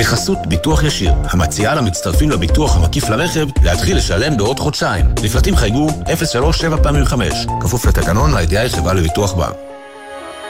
בחסות ביטוח ישיר, המציעה למצטרפים לביטוח המקיף לרכב להתחיל לשלם בעוד חודשיים. לפרטים חייגו 037 פעמים 5, כפוף לתקנון, הידיעה היא חברה לביטוח בע"מ.